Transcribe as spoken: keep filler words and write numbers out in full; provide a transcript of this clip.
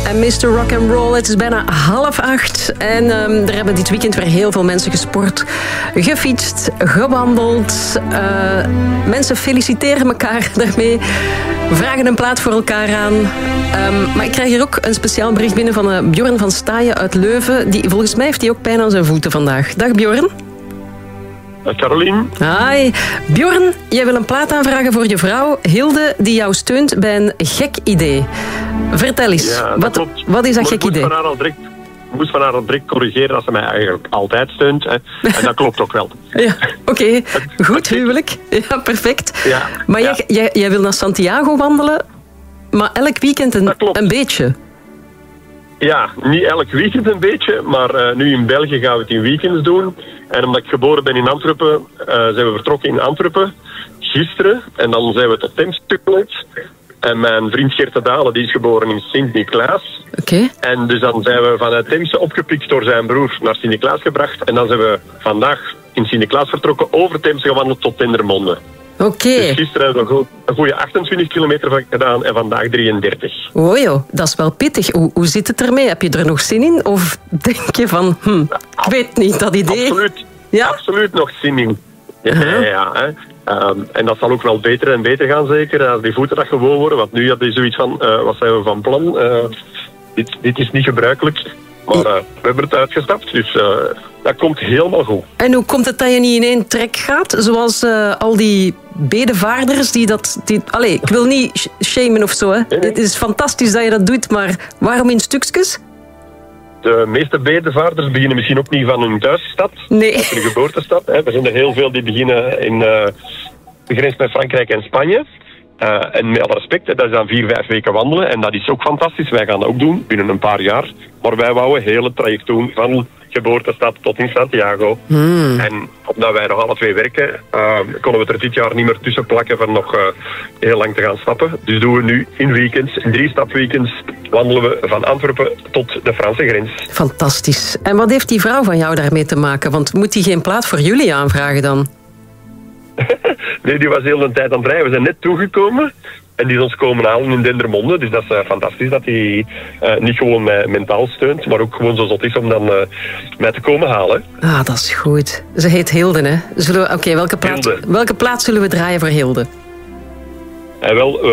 en mister Rock'n'Roll. Het is bijna half acht en um, er hebben dit weekend weer heel veel mensen gesport, gefietst, gewandeld. Uh, mensen feliciteren elkaar daarmee, vragen een plaat voor elkaar aan. Um, maar ik krijg hier ook een speciaal bericht binnen van uh, Bjorn van Staaien uit Leuven. Die, volgens mij heeft hij ook pijn aan zijn voeten vandaag. Dag Bjorn. Caroline. Hi. Bjorn, jij wil een plaat aanvragen voor je vrouw Hilde, die jou steunt bij een gek idee. Vertel eens, Ja, wat, wat is dat gek idee? Van haar al direct, ik moest van haar al direct corrigeren dat ze mij eigenlijk altijd steunt. Hè. En dat klopt ook wel. Ja, oké. Okay. Goed, huwelijk. Ja, perfect. Ja, maar ja. Jij, jij, jij wil naar Santiago wandelen, maar elk weekend een, een beetje. Ja, niet elk weekend een beetje, maar uh, nu in België gaan we het in weekends doen. En omdat ik geboren ben in Antwerpen, uh, zijn we vertrokken in Antwerpen gisteren. En dan zijn we tot Temse gekomen. En mijn vriend Geert de Dalen, die is geboren in Sint-Niklaas. Oké. Okay. En dus dan zijn we vanuit Temse opgepikt door zijn broer naar Sint-Niklaas gebracht. En dan zijn we vandaag in Sint-Niklaas vertrokken, over Temse gewandeld tot Dendermonde. Oké. Okay. Dus gisteren hebben we een goede achtentwintig kilometer gedaan en vandaag drieëndertig. Oh joh, dat is wel pittig. Hoe, hoe zit het ermee? Heb je er nog zin in? Of denk je van, hm, ik weet niet, dat idee... Absoluut, ja? absoluut nog zin in. Ja, uh-huh. ja, ja, hè. Um, en dat zal ook wel beter en beter gaan zeker, als die voeten dat gewoon worden. Want nu had hij zoiets van, uh, wat zijn we van plan? Uh, dit, dit is niet gebruikelijk. Maar uh, we hebben het uitgestapt, dus uh, dat komt helemaal goed. En hoe komt het dat je niet in één trek gaat? Zoals uh, al die bedevaarders die dat... Die, allez, ik wil niet shamen of zo, hè. Nee, nee. Het is fantastisch dat je dat doet, maar waarom in stukjes? De meeste bedevaarders beginnen misschien ook niet van hun thuisstad. Nee. Uit hun geboortestad. Hè. Er zijn er heel veel die beginnen in uh, de grens met Frankrijk en Spanje. Uh, en met alle respect, dat is dan vier, vijf weken wandelen. En dat is ook fantastistisch. Wij gaan dat ook doen binnen een paar jaar. Maar wij wouden heel het traject doen van geboortestad tot in Santiago. Hmm. En omdat wij nog alle twee werken, uh, konden we het er dit jaar niet meer tussen plakken van nog uh, heel lang te gaan stappen. Dus doen we nu in weekends, in drie stapweekends, wandelen we van Antwerpen tot de Franse grens. Fantastisch. En wat heeft die vrouw van jou daarmee te maken? Want moet die geen plaat voor jullie aanvragen dan? Nee, die was heel de tijd aan het rijden. We zijn net toegekomen en die is ons komen halen in Dendermonde. Dus dat is uh, fantastisch dat hij uh, niet gewoon mij mentaal steunt, maar ook gewoon zo zot is om dan uh, mij te komen halen. Ah, dat is goed. Ze heet Hilde, hè? Oké, okay, welke, welke plaat zullen we draaien voor Hilde? En wel... Uh,